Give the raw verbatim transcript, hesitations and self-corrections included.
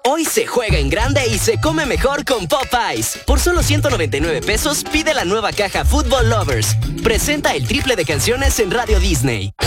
Hoy se juega en grande y se come mejor con Popeyes. Por solo ciento noventa y nueve pesos, pide la nueva caja Football Lovers. Presenta el triple de canciones en Radio Disney.